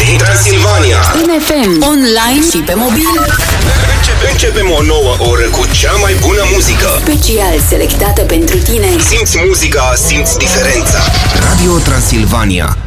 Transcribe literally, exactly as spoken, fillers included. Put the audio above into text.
Transilvania. În F M, online și pe mobil. Începe, începem o nouă oră cu cea mai bună muzică. Special selectată pentru tine. Simți muzica, simți diferența. Radio Transilvania.